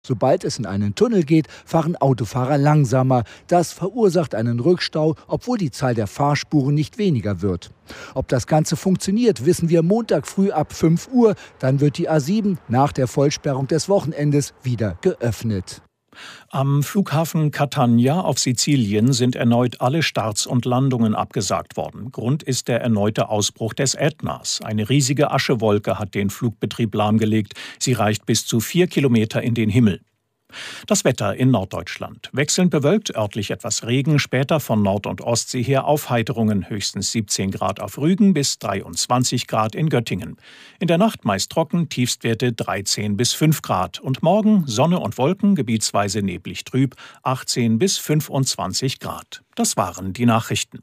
Sobald es in einen Tunnel geht, fahren Autofahrer langsamer. Das verursacht einen Rückstau, obwohl die Zahl der Fahrspuren nicht weniger wird. Ob das Ganze funktioniert, wissen wir Montag früh ab 5 Uhr. Dann wird die A7 nach der Vollsperrung des Wochenendes wieder geöffnet. Am Flughafen Catania auf Sizilien sind erneut alle Starts und Landungen abgesagt worden. Grund ist der erneute Ausbruch des Ätnas. Eine riesige Aschewolke hat den Flugbetrieb lahmgelegt. Sie reicht bis zu 4 Kilometer in den Himmel. Das Wetter in Norddeutschland. Wechselnd bewölkt, örtlich etwas Regen, später von Nord- und Ostsee her Aufheiterungen, höchstens 17 Grad auf Rügen bis 23 Grad in Göttingen. In der Nacht meist trocken, Tiefstwerte 13 bis 5 Grad. Und morgen Sonne und Wolken, gebietsweise neblig trüb, 18 bis 25 Grad. Das waren die Nachrichten.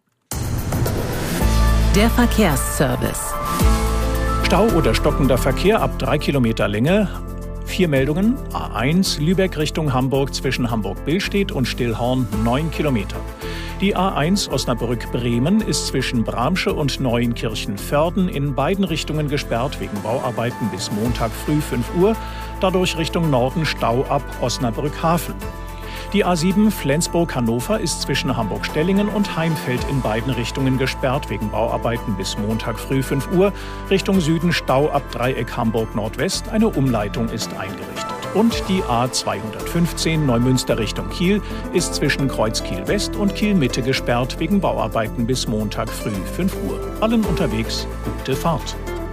Der Verkehrsservice. Stau oder stockender Verkehr ab 3 Kilometer Länge. 4 Meldungen. A1 Lübeck Richtung Hamburg zwischen Hamburg-Billstedt und Stillhorn 9 Kilometer. Die A1 Osnabrück-Bremen ist zwischen Bramsche und Neuenkirchen-Vörden in beiden Richtungen gesperrt wegen Bauarbeiten bis Montag früh 5 Uhr. Dadurch Richtung Norden Stau ab Osnabrück-Hafen. Die A7 Flensburg-Hannover ist zwischen Hamburg-Stellingen und Heimfeld in beiden Richtungen gesperrt wegen Bauarbeiten bis Montag früh 5 Uhr. Richtung Süden Stau ab Dreieck Hamburg-Nordwest. Eine Umleitung ist eingerichtet. Und die A215 Neumünster Richtung Kiel ist zwischen Kreuz Kiel-West und Kiel-Mitte gesperrt wegen Bauarbeiten bis Montag früh 5 Uhr. Allen unterwegs gute Fahrt.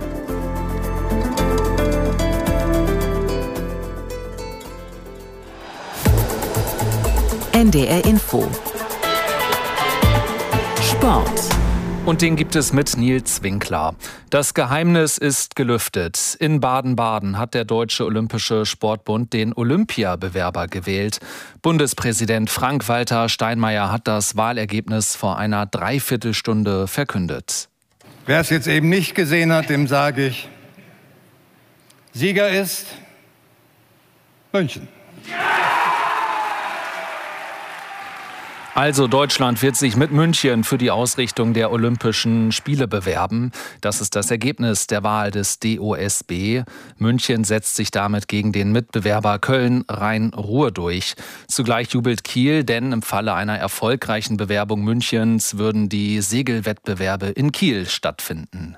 NDR Info. Sport. Und den gibt es mit Nils Winkler. Das Geheimnis ist gelüftet. In Baden-Baden hat der Deutsche Olympische Sportbund den Olympiabewerber gewählt. Bundespräsident Frank-Walter Steinmeier hat das Wahlergebnis vor einer Dreiviertelstunde verkündet. Wer es jetzt eben nicht gesehen hat, dem sage ich, Sieger ist München. Also Deutschland wird sich mit München für die Ausrichtung der Olympischen Spiele bewerben. Das ist das Ergebnis der Wahl des DOSB. München setzt sich damit gegen den Mitbewerber Köln-Rhein-Ruhr durch. Zugleich jubelt Kiel, denn im Falle einer erfolgreichen Bewerbung Münchens würden die Segelwettbewerbe in Kiel stattfinden.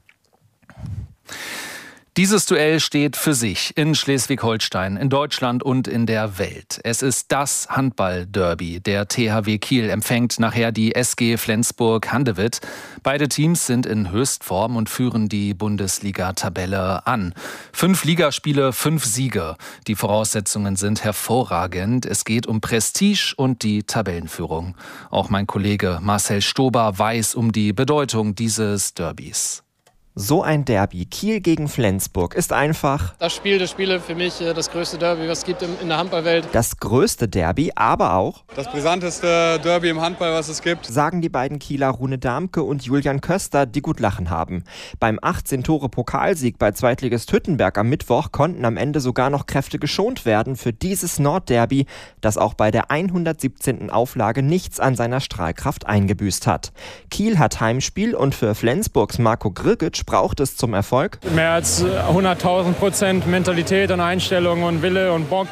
Dieses Duell steht für sich in Schleswig-Holstein, in Deutschland und in der Welt. Es ist das Handball-Derby. Der THW Kiel empfängt nachher die SG Flensburg-Handewitt. Beide Teams sind in Höchstform und führen die Bundesliga-Tabelle an. 5 Ligaspiele, 5 Siege. Die Voraussetzungen sind hervorragend. Es geht um Prestige und die Tabellenführung. Auch mein Kollege Marcel Stober weiß um die Bedeutung dieses Derbys. So ein Derby, Kiel gegen Flensburg, ist einfach das Spiel der Spiele für mich das größte Derby, was es gibt in der Handballwelt. Das größte Derby, aber auch das brisanteste Derby im Handball, was es gibt, sagen die beiden Kieler Rune Damke und Julian Köster, die gut lachen haben. Beim 18-Tore-Pokalsieg bei Zweitligist Hüttenberg am Mittwoch konnten am Ende sogar noch Kräfte geschont werden für dieses Nordderby, das auch bei der 117. Auflage nichts an seiner Strahlkraft eingebüßt hat. Kiel hat Heimspiel und für Flensburgs Marco Grgic braucht es zum Erfolg? Mehr als 100.000% Mentalität und Einstellung und Wille und Bock.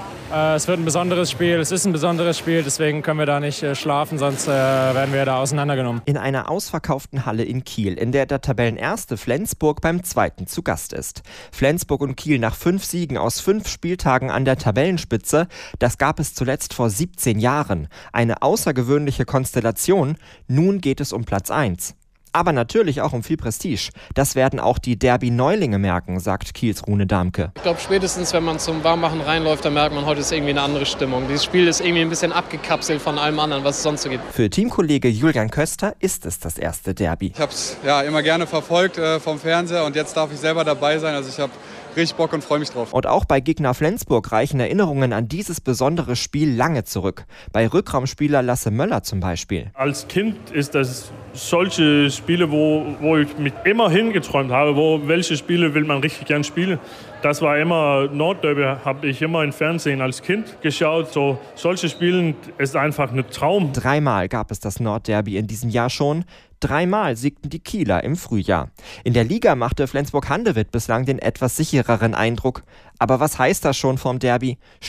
Es wird ein besonderes Spiel, es ist ein besonderes Spiel, deswegen können wir da nicht schlafen, sonst werden wir da auseinandergenommen. In einer ausverkauften Halle in Kiel, in der der Tabellenerste Flensburg beim Zweiten zu Gast ist. Flensburg und Kiel nach 5 Siegen aus 5 Spieltagen an der Tabellenspitze, das gab es zuletzt vor 17 Jahren. Eine außergewöhnliche Konstellation, nun geht es um Platz 1. Aber natürlich auch um viel Prestige. Das werden auch die Derby-Neulinge merken, sagt Kiels Rune Damke. Ich glaube, spätestens, wenn man zum Warmmachen reinläuft, dann merkt man, heute ist irgendwie eine andere Stimmung. Dieses Spiel ist irgendwie ein bisschen abgekapselt von allem anderen, was es sonst so gibt. Für Teamkollege Julian Köster ist es das erste Derby. Ich habe es immer gerne verfolgt vom Fernseher und jetzt darf ich selber dabei sein. Also ich habe richtig Bock und freue mich drauf. Und auch bei Gegner Flensburg reichen Erinnerungen an dieses besondere Spiel lange zurück. Bei Rückraumspieler Lasse Möller zum Beispiel. Als Kind ist das solche Spiele, wo ich mich immer hingeträumt habe, welche Spiele will man richtig gern spielen. Das war immer, Nordderby habe ich immer im Fernsehen als Kind geschaut. Solche Spiele ist einfach ein Traum. 3-mal gab es das Nordderby in diesem Jahr schon. 3-mal siegten die Kieler im Frühjahr. In der Liga machte Flensburg-Handewitt bislang den etwas sichereren Eindruck. Aber was heißt das schon vom Derby?